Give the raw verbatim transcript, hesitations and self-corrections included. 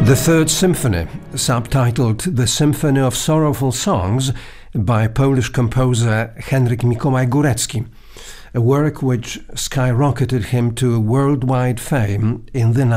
The Third Symphony, subtitled The Symphony of Sorrowful Songs by Polish composer Henryk Mikołaj Górecki, a work which skyrocketed him to worldwide fame in the